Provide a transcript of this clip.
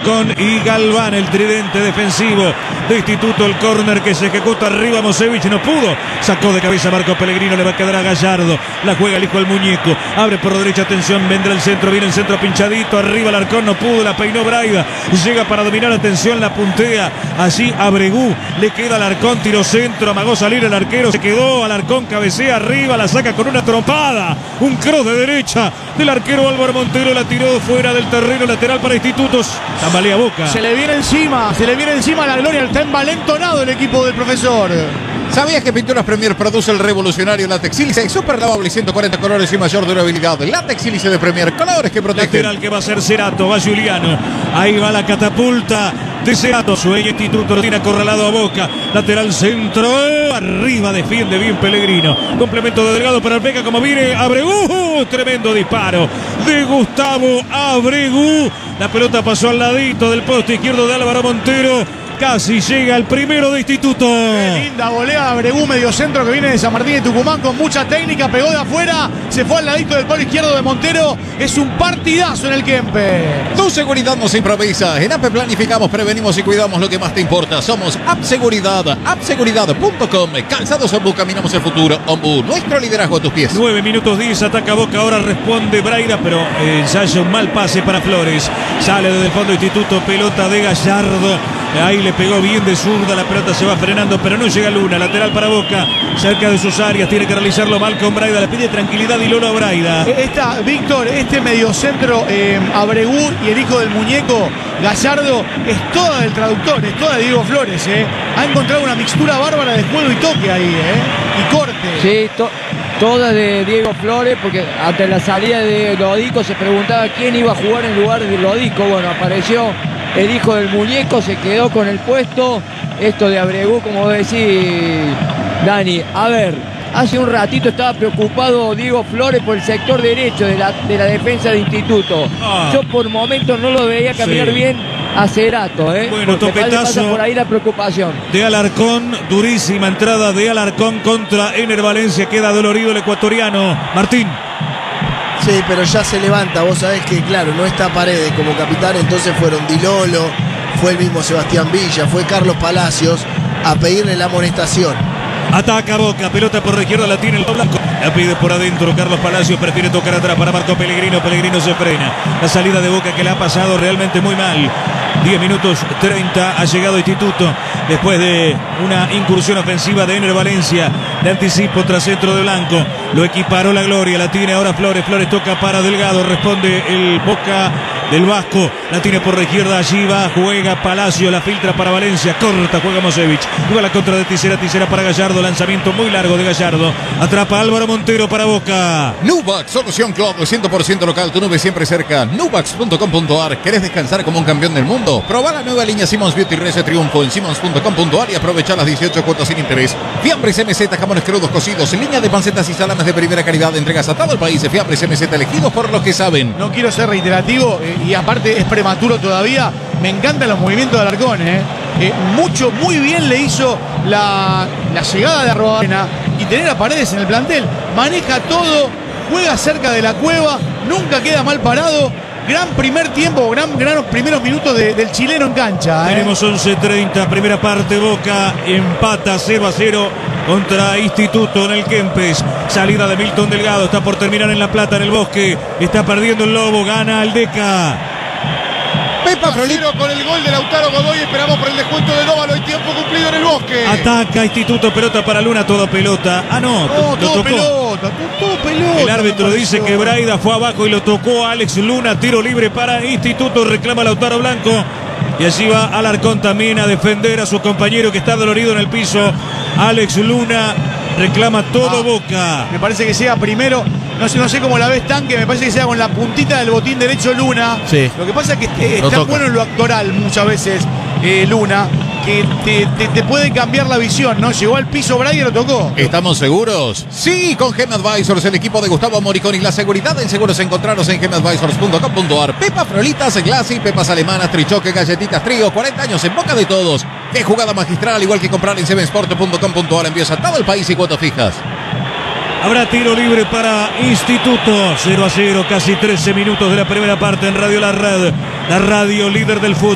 Alarcón y Galván, el tridente defensivo de Instituto. El córner que se ejecuta arriba, Mosevich no pudo, sacó de cabeza Marco Pellegrino, le va a quedar a Gallardo, la juega el hijo del muñeco, abre por derecha, atención, vendrá el centro, viene el centro pinchadito, arriba Alarcón no pudo, la peinó Braida, llega para dominar, atención, la puntea, allí Abregú, le queda Alarcón, tiro centro, amagó salir el arquero, se quedó, Alarcón cabecea arriba, la saca con una trompada, un cross de derecha del arquero Álvaro Montero, la tiró fuera del terreno, lateral para Institutos, tambalea Boca. Se le viene encima la gloria, está envalentonado el equipo del profesor. ¿Sabías que Pinturas Premier produce el revolucionario látex sílice? Super lavable, 140 colores y mayor durabilidad. Látex sílice de Premier, colores que protegen. Lateral que va a ser Cerato, va Juliano. Ahí va la catapulta de Cerato. Sueña Instituto, lo tiene acorralado a Boca. Lateral centro, arriba defiende bien Pellegrino. Complemento de Delgado para el Beca, como viene Abregú. Tremendo disparo de Gustavo Abregú. La pelota pasó al ladito del poste izquierdo de Álvaro Montero. Casi llega el primero de Instituto. Qué linda volea de Abregú, medio centro que viene de San Martín de Tucumán con mucha técnica, pegó de afuera, se fue al ladito del palo izquierdo de Montero. Es un partidazo en el Kempe. Tu seguridad nos improvisa. En APE planificamos, prevenimos y cuidamos lo que más te importa. Somos App Seguridad, appseguridad.com. Calzados Ombu, caminamos el futuro. Ombu, nuestro liderazgo a tus pies. 9 minutos 10, ataca Boca, ahora responde Braida, pero ensaya un mal pase para Flores. Sale desde el fondo Instituto, pelota de Gallardo. Ahí le pegó bien de zurda, la pelota se va frenando, pero no llega Luna. Lateral para Boca, cerca de sus áreas, tiene que realizarlo mal con Braida, le pide tranquilidad y Lolo a Braida. Víctor, este mediocentro Abregú y el hijo del muñeco Gallardo es toda del traductor, es toda de Diego Flores. Ha encontrado una mixtura bárbara de juego y toque ahí, y corte. Sí, toda de Diego Flores, porque ante la salida de Lodico se preguntaba quién iba a jugar en lugar de Lodico. Bueno, apareció el hijo del muñeco, se quedó con el puesto. Esto de Abregú, como decís, Dani. A ver, hace un ratito estaba preocupado Diego Flores por el sector derecho de la defensa de Instituto. Yo por momentos no lo veía caminar bien a Cerato. Bueno, topetazo pasa por ahí la preocupación. de Alarcón, durísima entrada de Alarcón contra Ener Valencia. Queda dolorido el ecuatoriano. Martín. Sí, pero ya se levanta. Vos sabés que, claro, no está Paredes como capitán, entonces fueron Di Lolo, fue el mismo Sebastián Villa, fue Carlos Palacios a pedirle la amonestación. Ataca Boca, pelota por la izquierda, la tiene el blanco. La pide por adentro, Carlos Palacios prefiere tocar atrás para Marco Pellegrino. Pellegrino se frena. La salida de Boca que le ha pasado realmente muy mal. 10 minutos 30 ha llegado Instituto después de una incursión ofensiva de Ener Valencia. De anticipo tras centro de Blanco. Lo equiparó la gloria, la tiene ahora Flores. Flores toca para Delgado, responde el Boca del Vasco. La tiene por la izquierda, allí va, juega Palacio, la filtra para Valencia. Corta, juega Mosevich. Juega la contra de Tisera para Gallardo. Lanzamiento muy largo de Gallardo. Atrapa Álvaro Montero para Boca. Nubax, solución cloud 100% local, tu nube siempre cerca. Nubax.com.ar. ¿Querés descansar como un campeón del mundo? Proba la nueva línea Simons Beauty Rece Triunfo en Simons.com.ar y aprovecha las 18 cuotas sin interés. Fiambres MZ, jamones crudos cocidos, línea de pancetas y salames de primera calidad. Entregas a todo el país de Fiambres MZ, elegidos por los que saben. No quiero ser reiterativo y aparte es prematuro todavía. Me encantan los movimientos de Alarcón. Muy bien le hizo la llegada de Arrobarena y tener a Paredes en el plantel. Maneja todo, juega cerca de la cueva, nunca queda mal parado. Gran primer tiempo, gran primeros minutos del chileno en cancha. Tenemos 11:30, primera parte. Boca empata 0-0 contra Instituto en el Kempes. Salida de Milton Delgado, está por terminar en La Plata, en el Bosque. Está perdiendo el Lobo, gana Aldeca. Pepa Frolino con el gol de Lautaro Godoy. Esperamos por el descuento de Nóvalo. Hay tiempo cumplido en el Bosque. Ataca Instituto, pelota para Luna, todo pelota. Todo pelota. El árbitro dice que Braida fue abajo y lo tocó a Alex Luna. Tiro libre para Instituto, reclama Lautaro Blanco. Y allí va Alarcón también a defender a su compañero que está dolorido en el piso. Alex Luna reclama todo Boca. Me parece que llega primero. No sé cómo la ves, Tanque. Me parece que sea con la puntita del botín derecho Luna. Sí. Lo que pasa es que está bueno en lo actoral muchas veces Luna, que te puede cambiar la visión, ¿no? Llegó al piso Braida y lo tocó. ¿Estamos seguros? Sí, con Gem Advisors, el equipo de Gustavo Moriconi. La seguridad en seguros encontraros en gemadvisors.com.ar. Pepa Frolitas, Glassy, pepas alemanas, trichoque, galletitas trío, 40 años en boca de todos. Qué jugada magistral, igual que comprar en sevensport.com.ar. Envíos a todo el país y cuotas fijas. Habrá tiro libre para Instituto. 0-0, casi 13 minutos de la primera parte en Radio La Red, la radio líder del fútbol.